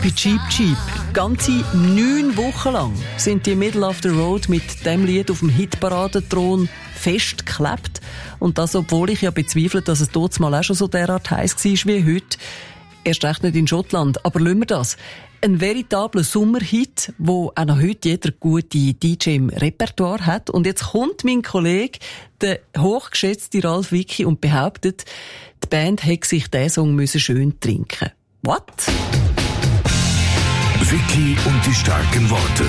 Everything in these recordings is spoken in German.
Cheap Cheap. Ganze 9 Wochen lang sind die Middle of the Road mit dem Lied auf dem Hitparadenthron festgeklebt. Und das, obwohl ich ja bezweifle, dass es dort mal auch schon so derart heiß war wie heute. Erst recht nicht in Schottland. Aber lassen wir das. Ein veritabler Sommerhit, wo auch noch heute jeder gute DJ im Repertoire hat. Und jetzt kommt mein Kollege, der hochgeschätzte Ralf Wicki, und behauptet, die Band hätte sich diesen Song schön trinken müssen. What? Wicki und die starken Worte.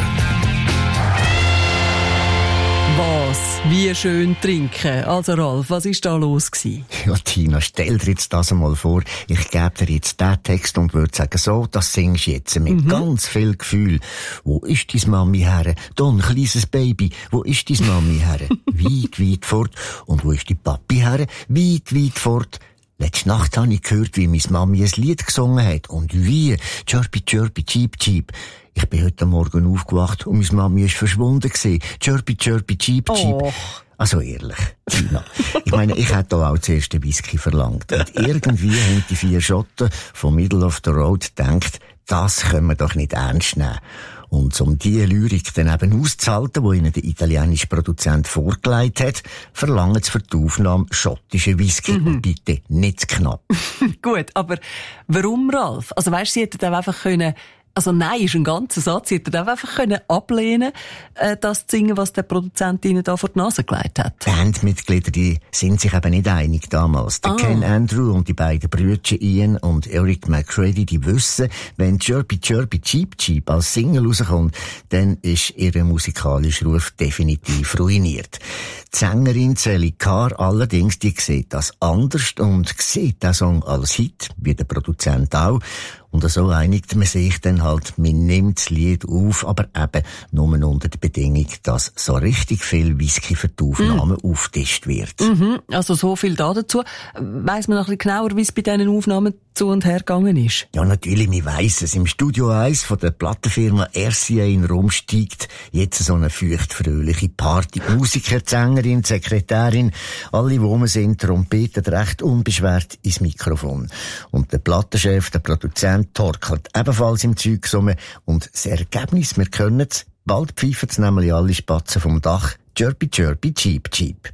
Was? Wie schön trinken? Also Ralf, was war da los gewesen? Ja, Tina, stell dir jetzt das einmal vor. Ich gebe dir jetzt diesen Text und würde sagen, so, das singst du jetzt mit ganz viel Gefühl. Wo ist deine Mami her? Da ein kleines Baby. Wo ist deine Mami her? Weit, weit fort. Und wo ist die Papi her? Weit, weit fort. Letzte Nacht habe ich gehört, wie meine Mami ein Lied gesungen hat. Und wie? Chirpy, chirpy, cheep, cheep. Ich bin heute Morgen aufgewacht und meine Mami ist verschwunden gewesen. Chirpy, chirpy, cheep, cheep. Oh. Also ehrlich, Tina. Ich meine, ich hätte da auch zuerst den Whisky verlangt. Und irgendwie haben die 4 Schotten vom Middle of the Road gedacht, das können wir doch nicht ernst nehmen. Und um diese Lyrik dann eben auszuhalten, die ihnen der italienische Produzent vorgelegt hat, verlangen sie für die Aufnahme schottischen Whisky. Und bitte nicht zu knapp. Gut, aber warum, Ralf? Also weisst, sie hätten auch einfach können, also nein, ist ein ganzer Satz, sie hätten auch einfach können ablehnen, das zu singen, was der Produzent ihnen da vor die Nase gelegt hat. Die Bandmitglieder, die sind sich eben nicht einig damals. Der Ken Andrew und die beiden Brüder Ian und Eric McCready, die wissen, wenn Chirpy Chirpy Cheep Cheep als Single rauskommt, dann ist ihr musikalischer Ruf definitiv ruiniert. Die Sängerin Sally Carr allerdings, die sieht das anders und sieht den Song als Hit, wie der Produzent auch. Und so einigt man sich dann halt, man nimmt das Lied auf, aber eben nur unter der Bedingung, dass so richtig viel Whisky für die Aufnahmen aufgetischt wird. Also so viel dazu. Weiss man noch ein bisschen genauer, wie es bei diesen Aufnahmen zu und her gegangen ist? Ja, natürlich, wir weiss es. Im Studio 1 von der Plattenfirma RCA in Rom steigt jetzt so eine feuchtfröhliche Party. Die Musiker, die Sängerin, die Sekretärin, alle, die rum sind, trompeten recht unbeschwert ins Mikrofon. Und der Plattenchef, der Produzent, torkelt ebenfalls im Zeug rum. Und das Ergebnis, wir können es, bald pfeifen es nämlich alle Spatzen vom Dach. Chirpy, chirpy, cheep, cheep.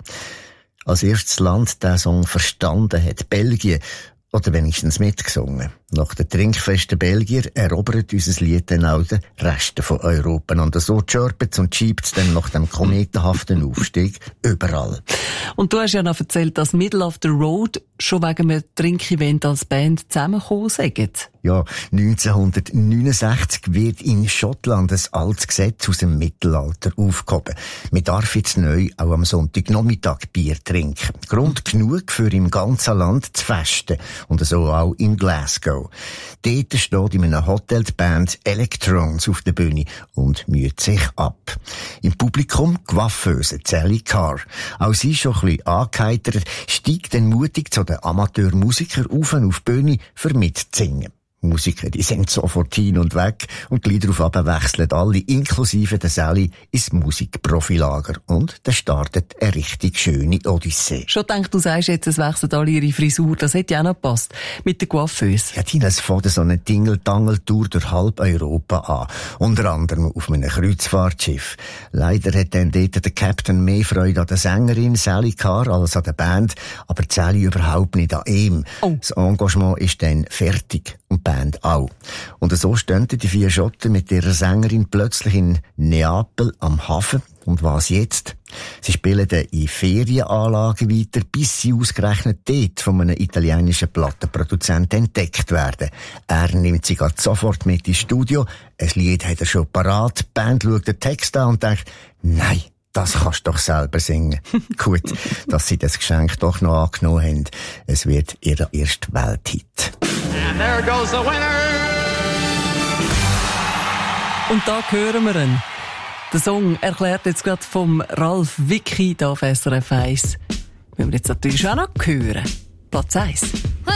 Als erstes Land diesen Song verstanden hat Belgien. Oder wenigstens mitgesungen. Nach den trinkfesten Belgier erobert unser Lied dann auch den Rest von Europa. Und so chirpt's und cheept's dann nach dem kometenhaften Aufstieg überall. Und du hast ja noch erzählt, dass Middle of the Road schon wegen einem Trinkevent als Band zusammengekommen sind. Ja, 1969 wird in Schottland ein altes Gesetz aus dem Mittelalter aufgehoben. Man darf jetzt neu auch am Sonntagnachmittag Bier trinken. Grund genug für im ganzen Land zu festen. Und so auch in Glasgow. Dort steht in einem Hotel die Band Electrons auf der Bühne und müht sich ab. Im Publikum Coiffeuse Sally Carr. Auch sie schon ein bisschen angeheitert, steigt dann mutig zu den Amateurmusikern auf die Bühne, für mitzusingen. Musiker, die sind sofort hin und weg und gleich darauf wechseln alle, inklusive der Sally, ins Musikprofilager. Und dann startet eine richtig schöne Odyssee. Schon gedacht, du sagst jetzt, es wechseln alle ihre Frisur, das hätte ja auch noch gepasst. Mit der Coiffeuse. Ja, Tina, es fängt so eine Dingle-Tangle-Tour durch halb Europa an. Unter anderem auf einem Kreuzfahrtschiff. Leider hat dann dort der Captain mehr Freude an der Sängerin Sally Carr als an der Band, aber Sally überhaupt nicht an ihm. Oh. Das Engagement ist dann fertig. Und die Band auch. Und so stehen die 4 Schotten mit ihrer Sängerin plötzlich in Neapel am Hafen. Und was jetzt? Sie spielen dann in Ferienanlagen weiter, bis sie ausgerechnet dort von einem italienischen Plattenproduzenten entdeckt werden. Er nimmt sie grad sofort mit ins Studio. Ein Lied hat er schon parat. Die Band schaut den Text an und denkt, nein, das kannst du doch selber singen. Gut, dass sie das Geschenk doch noch angenommen haben. Es wird ihr erster Welthit. And there goes the winner! Und da hören wir ihn. Der Song erklärt jetzt gerade vom Ralf Wicki da auf SRF 1. Wenn wir jetzt natürlich auch noch hören. Platz 1.